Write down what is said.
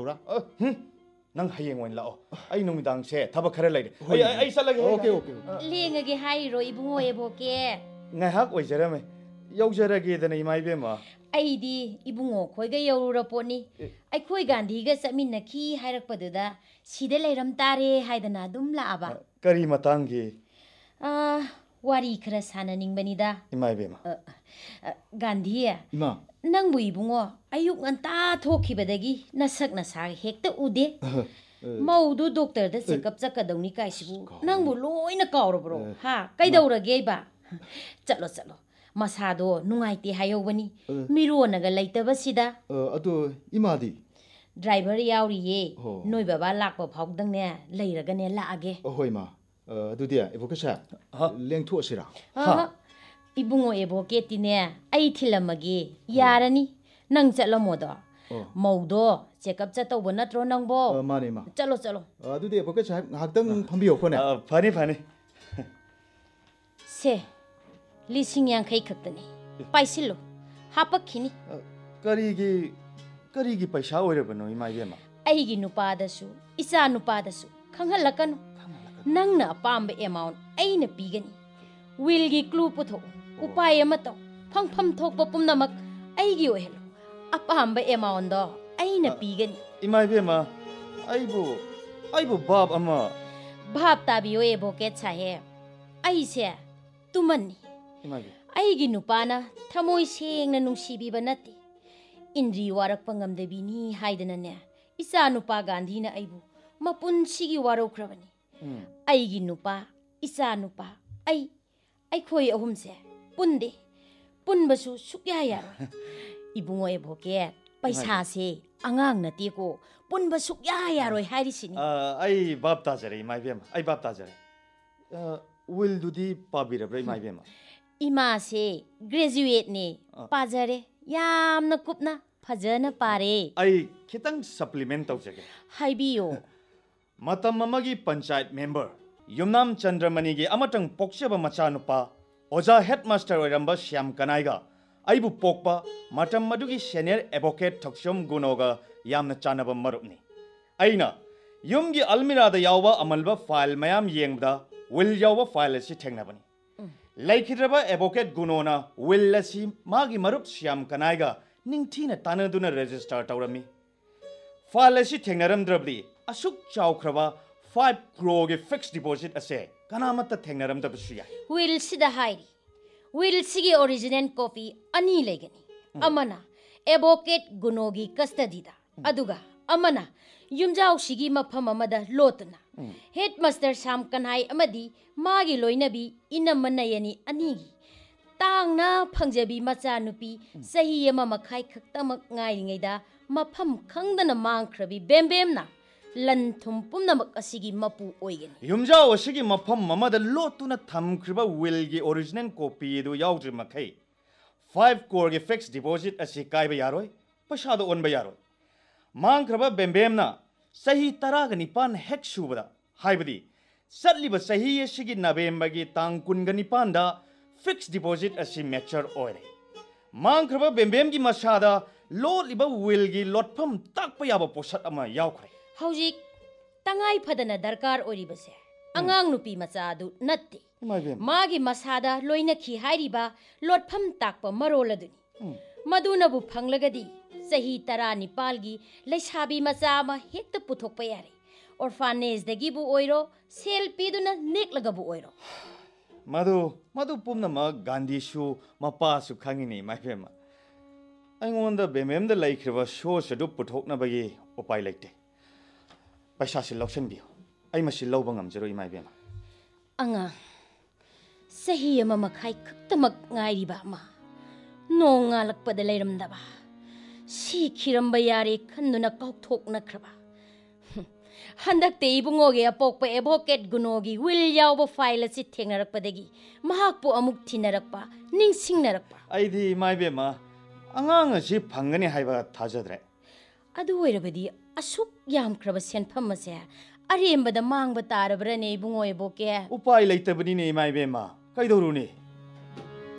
ꯂꯥꯛꯈ꯭ꯔꯕ꯭ꯔꯥ ꯅꯪ ꯍꯌꯦꯡ ꯑꯣꯏꯅ ꯂꯥꯛꯑꯣ ꯑꯩ ꯅꯨꯃꯤꯗꯥꯡꯁꯦ ꯊꯕꯛ ꯈꯔ ꯂꯩꯔꯦ ꯑꯩ ꯆꯠꯂꯒꯦ ꯑꯣꯀꯦ ꯂꯦꯡꯉꯒꯦ ꯍꯥꯏꯔꯤꯔꯣ ꯏꯕꯨꯡꯉꯣ ꯑꯦꯕꯣꯀꯦ ꯉꯥꯏꯍꯥꯛ ꯑꯣꯏꯖꯔꯝꯃꯦ ꯌꯧꯖꯔꯒꯦꯗꯅ ꯏꯃꯥ ꯏꯕꯦꯝꯃ ꯑꯩꯗꯤ ꯏꯕꯨꯡꯉꯣ ꯈꯣꯏꯒ ꯌꯧꯔꯨꯔ ꯄꯣꯠꯅꯤ ꯑꯩꯈꯣꯏ ꯒꯥꯟꯙꯤꯒ ꯆꯠꯃꯤꯟꯅꯈꯤ ꯍꯥꯏꯔꯛꯄꯗꯨꯗ ꯁꯤꯗ ꯂꯩꯔꯝ ꯇꯥꯔꯦ ꯍꯥꯏꯗꯅ ꯑꯗꯨꯝ ꯂꯥꯛꯑꯕ ꯀꯔꯤ ꯃꯇꯥꯡꯒꯤ ꯋꯥꯔꯤ ꯈꯔ ꯁꯥꯟꯅꯅꯤꯡꯕꯅꯤꯗ ꯏꯃꯥ ꯏꯕꯦꯝꯃ ꯒꯥꯟꯙꯤ 이마 ꯅꯪꯕꯨ ꯏꯕꯨꯡꯉꯣ ꯑꯌꯨꯛ ꯉꯟꯇꯥ ꯊꯣꯛꯈꯤꯕꯗꯒꯤ ꯅꯁꯛ ꯅꯁꯥꯒ ꯍꯦꯛꯇ ꯎꯗꯦ ꯃꯧꯗꯨ ꯗꯣꯛꯇꯔꯗ ꯆꯦꯛꯑꯞ ꯆꯠꯀꯗꯧꯅꯤ ꯀꯥꯏꯁꯤꯕꯨ ꯅꯪꯕꯨ ꯂꯣꯏꯅ ꯀꯥꯎꯔꯕ꯭ꯔꯣ ꯍꯥ ꯀꯩꯗꯧꯔꯒꯦꯕ ꯆꯠꯂꯣ ꯆꯠꯂꯣ ꯃꯁꯥꯗꯣ ꯅꯨꯡꯉꯥꯏꯇꯦ ꯍꯥꯏꯌꯧꯕꯅꯤ ꯃꯤꯔꯣꯟꯅꯒ ꯂꯩꯇꯕꯁꯤꯗ ꯑꯗꯣ 이마디 ꯗ꯭ꯔꯥꯏꯚꯔ ꯌꯥꯎꯔꯤꯌꯦ ꯅꯣꯏ ꯕꯕꯥ ꯂꯥꯛꯄ ꯐꯥꯎꯗꯪꯅꯦ ꯂꯩꯔꯒꯅꯦ ꯂꯥꯛꯑꯒꯦ ꯍꯣꯏ ꯏꯃꯥ ꯑꯗꯨꯗꯤ ꯑꯦꯕꯣꯀꯦꯠꯁꯦ ꯂꯦꯡꯊꯣꯛꯑꯁꯤꯔꯥ 이붕어 에보게티네 아이 틸라마기 야라니 năng ꯆꯠꯂꯝꯃꯣꯗꯣ ꯃꯧꯗꯣ ꯆꯦꯛꯑꯞ ꯆꯠꯇꯧꯕ ꯅꯠꯇ꯭ꯔꯣ ꯅꯪꯕꯣ ꯃꯥꯅꯦ ꯃꯥ ꯆꯠꯂꯣ ꯆꯠꯂꯣ ꯑꯗꯨꯗꯤ ꯑꯦꯕꯣꯀꯦꯠ ꯁꯥꯍꯦꯕ ꯉꯥꯏꯍꯥꯛꯇꯪ ꯐꯝꯕꯤꯌꯣ ꯐꯣꯟꯅꯦ ꯐꯅꯤ ꯐꯅꯤ ꯁꯦ 50 ꯈꯛꯇꯅꯤ ꯄꯥꯏꯁꯤꯜꯂꯣ ꯍꯥꯄꯛꯈꯤꯅꯤ ꯀꯔꯤꯒꯤ ꯄꯩꯁꯥ ꯑꯣꯏꯔꯕꯅꯣ ꯏꯃꯥ ꯏꯕꯦꯝꯃ ꯑꯩꯒꯤ ꯅꯨꯄꯥꯗꯁꯨ ꯏꯆꯥ ꯅꯨꯄꯥꯗꯁꯨ ꯈꯪꯍꯜꯂꯛꯀꯅꯨ ꯅꯪꯅ ꯑꯄꯥꯝꯕ ꯑꯦꯃꯥꯎꯟꯠ ꯑꯩꯅ ꯄꯤꯒꯅꯤ ꯋꯤꯜꯒꯤ ꯀ꯭ꯂꯨ ꯄꯨꯊꯣꯛꯎ उपाय तौ फंफम थोप पुनमक अगी ओहलो अपाम एमाउंट अना पीगनी इमा इबेमा आइबो बाप अमा भाप ताबियो एडवोकेट साहेब अइसे तुमनी अगी नुपाना थमोय सेंगना नुंसीबीबा नते इंद्री वारक पंगमदबीनी हाइदनने इचा नुपा गांधीना अइबु मपुनसिगी वारौख्रबनी अगी नुपा इचा नुपा अखोय अहुमसे पुंदे पुनबसु सुक्या यारो इबुंगो एडवोकेट पैसा से अंगांग नतेको पुनब सुक्या यारो हारिसिनी आई बाप ताजरे इमा इबेमा आई बाप ताजरे विल दुदी पाबिरब्रा इमा इबेमा इमा से ग्रेजुएट ने पाजरे यामना कुपना फजना पारे आई खितंग सप्लीमेंट तौजगे हाइबियो मतम अमगी पंचायत मेंबर युमनाम चंद्रमणि गे अमतंग पोक्सेबा मचानुपा ओजा हेडमास्टर ओरंबा श्याम कनाइगा आइबु पोकपा मतम मदुगी सीनियर एडवोकेट थक्सम गुनोगा यामना चानबा मरुपनी आइना युमगी अलमिरादा यावबा अमलबा फाइल मयाम येंगदा विल यावबा फाइल असि थेंगनाबनी लाइखिद्रबा एडवोकेट गुनोना विल असि मागी मरुप श्याम कनाइगा निंगथीना तानदुना रजिस्टर तौरमी फाइल असि थेंगनारमद्रबदी असुक चावख्रबा 5 crore के फिक्स डिपॉजिट असे कनामत थेंगनारमदबसु याय विल सिदा हाइरी विल सिगी ओरिजिनल कॉपी अनि लेगनी अमना एडवोकेट गुनोगी कस्टडीदा अदुगा अमना युमजाव सिगी मफम अमदा लोतना हेडमास्टर शाम कन्हाई अमदी मागी लोइनबी इनमनयनी अनिगी तांगना फंगजबी मचा नुपी सही अमा मखाई खक्तमक ngairiङैदा मफम खंगदना मांगख्रबी बेमबेमना लन थुम पुनमक असिगी मपु ओइगनी युमजाव असिगी मफम ममदा लोतुना थमख्रिबा विल गी ओरिजिनल कॉपी दु यावज्रि मखै 5 crore के फिक्स डिपॉजिट असि कायबा यारोय पैसा दो ओनबा यारोय मांगख्रबा बेमबेमना सही 19 हेक सुबदा हाइबदी सटलिबा सही असिगी नवेम्बर गी तांग 19 दा फिक्स डिपॉजिट असि मैच्योर ओइरे मांगख्रबा बेमबेम गी मसादा लोलिबा विल गी लोटफम ताकपा याबा पोसट अमा यावख्रे हौजिक तंगाई फदना दरकार ओरिबसे अंगांग नुपी मचा दु नत्ते मागी मसादा लोइनखी हाइरिबा लोटफम ताकपा मरोलदुनी मदुनबु फंगलगदी सही 19 गी लैसाबी मचा मा हेक्त पुथोकपा यारे ऑर्फनेज दगीबु ओइरो सेल पीदुना नेकलगबु ओइरो मदु पुमनमा गांधीसु मपासु खंगिनी माइफेमा अइंगोंदा बेमेमदा लैख्रबा शो सदु पुथोकनबगी उपाय लैते पैसा से लौसनबियो आई मसी लौबा ngamjaro इमा इबेमा अंगा सही अमा मखाई खक्तमक ngairiba ma नोंगा लकपदा लैरमदबा सिखिरमबा यारे खन्नुना काउथोकनख्रबा हंदकते इबुंगोगे अपोकपा एडवोकेट गुनोगी विल यावबा फाइल असि थेंगनरकपदगी महाकपु अमुक थिनरकपा निंगसिंगनरकपा आइदी इमा इबेमा अंगांग असि फंगनी हाइबा थाजद्रे अदु ओइरबदी असुक यामख्रबा सेनफम असे अरेमबदा मांगबा तारबरने इबुंगो एडवोकेट उपाय लैतबनीने इमा इबेमा कैदौरुनी